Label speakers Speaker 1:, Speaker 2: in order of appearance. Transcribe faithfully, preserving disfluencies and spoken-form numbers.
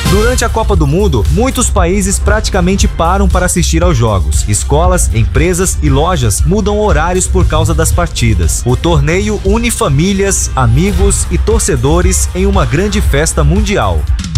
Speaker 1: Durante a Copa do Mundo, muitos países praticamente param para assistir aos jogos. Escolas, empresas e lojas mudam horários por causa das partidas. O torneio une famílias, amigos e torcedores em uma grande festa mundial.